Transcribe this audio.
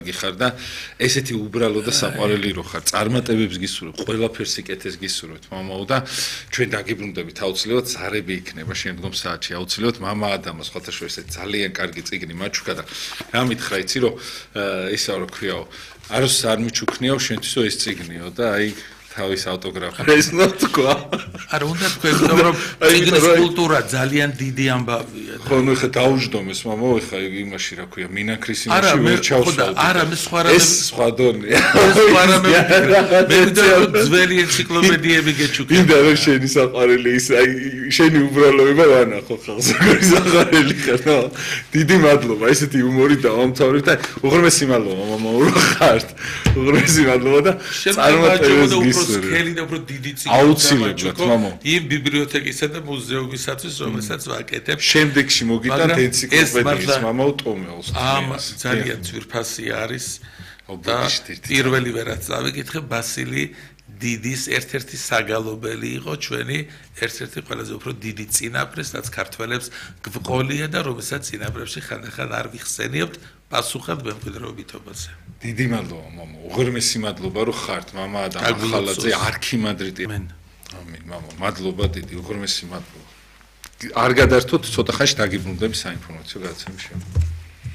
გიხარ და ესეთი უბრალო და საყვარელი რო ხარ, წარმატებებს გისურვებ, ყველაფერს იკეთეს გისურვებთ მამაო და ჩვენ დაგიბრუნდებით აუცილებლად ზარები იქნება შემდგომ საათში აუცილებლად მამა ადამას ხოთაშო ესე ძალიან კარგი წიგნი მაჩუქა და რა მითხრა იცი რომ ისა რო ქვიაო არს არ მიჩუქნიაო შენთვისო ეს წიგნიო და აი თავის ავტოგრაფი ეს ნოთქვა არ უნდა თქვენ რომ წიგნის კულტურა ძალიან დიდი ამბავია ხო ნუ ხა დაუჯდომეს მამაო ხა იმაში რა ქვია მინაქრისიმაში ვერ ჩავსვავდი არა მე სხვა რამე ეს სხვა დონეა სხვა რამე მე ძველი ენციკლოპედიები გეჩუქე ინდა რომ შენი საყვარელი ის აი შენი უბრალოება ვანახო ხალხს საყვარელი ხარ დიდი მადლობა ესეთი იუმორი დავამთავრებ და უღრმესი მადლობა მამაო რომ ხართ უღრმესი მადლობა და წარმატებებს სკელი და უფრო დიდი წიგნი აუცილებლად მამო იმ ბიბლიოთეკისა და მუზეუმისათვის რომელსაც ვაკეთებ შემდეგში მოგიტანთ ენციკლოპედიის მამაო ტომეოს ძალიან ძვირფასი არის და პირველი ვერაც წავიკითხე ბასილი დიდის ერთ-ერთი საგალობელი იყო ჩვენი ერთ-ერთი ყველაზე უფრო დიდი წინაპრე რაც ქართველებს გვყოლია და რომელსაც წინაპრებში ხანდახან არ ვიხსენიებთ პასუხად მემკვიდრეობითობაზე დიდი მადლობა მამა უღრმესი მადლობა რომ ხართ მამა ადამ ახალაძე არქიმანდრიტი ამინ მამა მადლობა დიდი უღრმესი მადლობა არ გადართოთ ცოტა ხანში დაგიბრუნდები საინფორმაციო გადაცემის შემდეგ